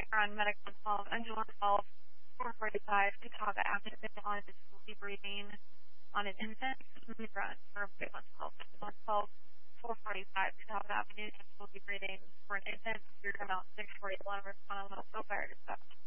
on medical 12, Angela 12, 445, Catawba Avenue on difficulty breathing on an infant. Run for 12, 445, Catawba Avenue, difficulty breathing for an infant. You're about 641, respond on the fire dispatch.